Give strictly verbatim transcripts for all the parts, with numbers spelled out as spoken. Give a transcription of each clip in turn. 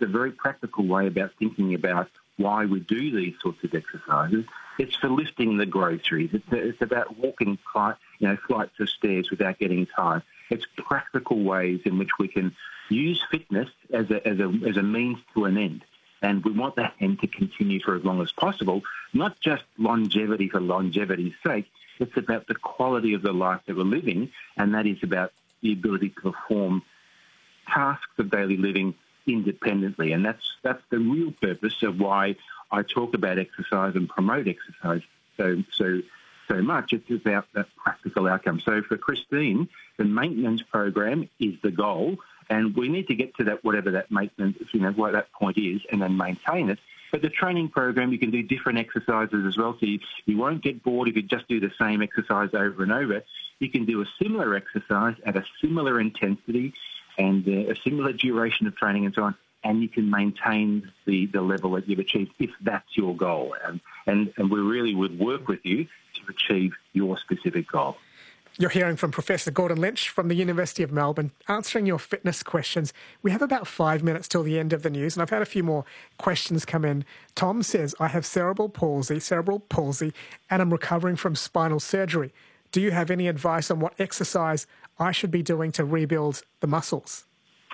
a very practical way about thinking about why we do these sorts of exercises. It's for lifting the groceries. It's, it's about walking, you know, flights of stairs without getting tired. It's practical ways in which we can use fitness as a, as a, as a means to an end. And we want that end to continue for as long as possible, not just longevity for longevity's sake. It's about the quality of the life that we're living, and that is about the ability to perform tasks of daily living independently. And that's that's the real purpose of why I talk about exercise and promote exercise so so so much. It's about that practical outcome. So for Christine, the maintenance program is the goal, and we need to get to that, whatever that maintenance, you know, what that point is, and then maintain it. But the training program, you can do different exercises as well, so you, you won't get bored if you just do the same exercise over and over. You can do a similar exercise at a similar intensity and uh, a similar duration of training and so on, and you can maintain the, the level that you've achieved if that's your goal. And, and, and we really would work with you to achieve your specific goal. You're hearing from Professor Gordon Lynch from the University of Melbourne, answering your fitness questions. We have about five minutes till the end of the news, and I've had a few more questions come in. Tom says, I have cerebral palsy, cerebral palsy, and I'm recovering from spinal surgery. Do you have any advice on what exercise I should be doing to rebuild the muscles?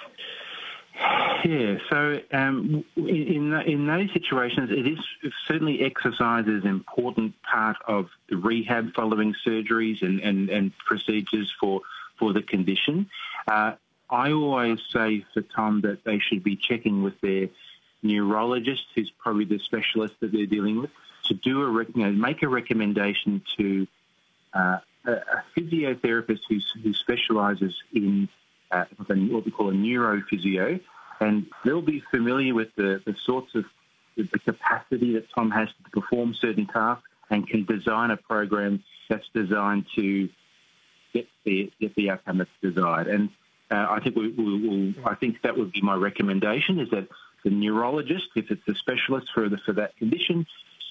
Yeah, so um, in, in those situations, it is certainly exercise is an important part of the rehab following surgeries and, and, and procedures for, for the condition. Uh, I always say for Tom that they should be checking with their neurologist, who's probably the specialist that they're dealing with, to do a you know, make a recommendation to uh, a, a physiotherapist who, who specialises in uh, what we call a neurophysio. And they'll be familiar with the, the sorts of the capacity that Tom has to perform certain tasks and can design a program that's designed to get the get the outcome that's desired. And uh, I think we, we will. I think that would be my recommendation: is that the neurologist, if it's a specialist for the for that condition,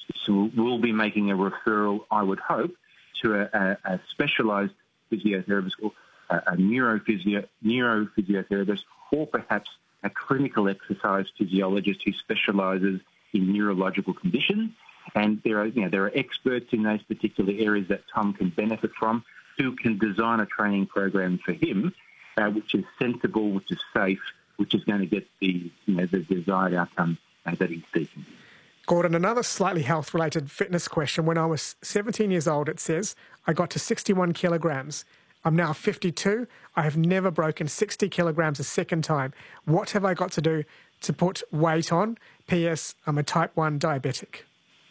so will be making a referral. I would hope to a, a, a specialised physiotherapist or a, a neurophysio neurophysiotherapist, or perhaps a clinical exercise physiologist who specialises in neurological conditions. And there are, you know, there are experts in those particular areas that Tom can benefit from, who can design a training program for him, uh, which is sensible, which is safe, which is going to get the, you know, the desired outcome uh, that he's seeking. Gordon, another slightly health-related fitness question. When I was seventeen years old, it says, I got to sixty-one kilograms. I'm now fifty-two. I have never broken sixty kilograms a second time. What have I got to do to put weight on? P S. I'm a type one diabetic.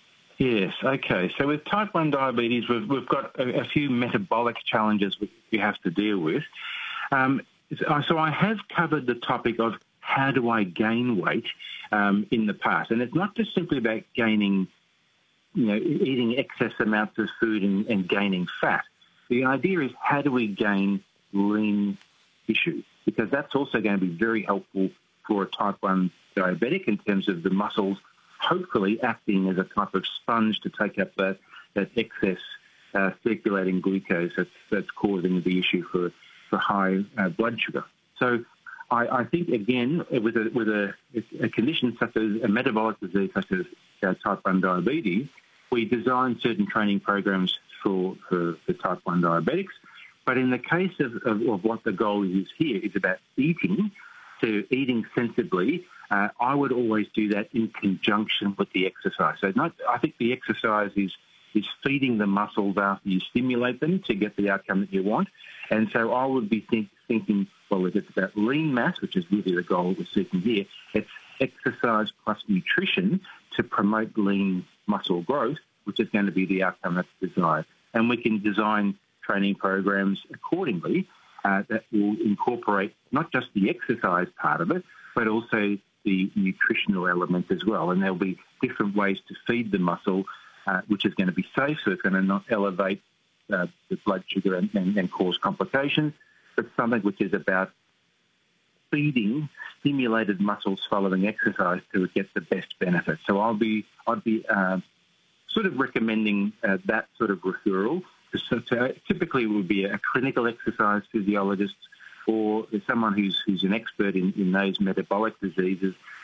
Yes, okay. So with type one diabetes, we've, we've got a, a few metabolic challenges we have to deal with. Um, so I have covered the topic of how do I gain weight um, in the past. And it's not just simply about gaining, you know, eating excess amounts of food and, and gaining fat. The idea is how do we gain lean tissue, because that's also going to be very helpful for a type one diabetic in terms of the muscles hopefully acting as a type of sponge to take up that, that excess uh, circulating glucose that's, that's causing the issue for, for high uh, blood sugar. So I, I think, again, with a, with a, a condition such as a metabolic disease such as uh, type one diabetes, we design certain training programs for, for, for type one diabetics. But in the case of, of, of what the goal is here, is about eating, so eating sensibly, uh, I would always do that in conjunction with the exercise. So not, I think the exercise is, is feeding the muscles after you stimulate them to get the outcome that you want. And so I would be think, thinking, well, if it's about lean mass, which is really the goal we're seeking here, it's exercise plus nutrition to promote lean muscle growth, which is going to be the outcome that's desired. And we can design training programs accordingly uh, that will incorporate not just the exercise part of it, but also the nutritional element as well. And there'll be different ways to feed the muscle, uh, which is going to be safe, so it's going to not elevate uh, the blood sugar and, and, and cause complications, but something which is about feeding stimulated muscles following exercise to get the best benefit. So I'll be, I'd be uh, sort of recommending uh, that sort of referral. So to, typically it would be a clinical exercise physiologist or someone who's who's an expert in, in those metabolic diseases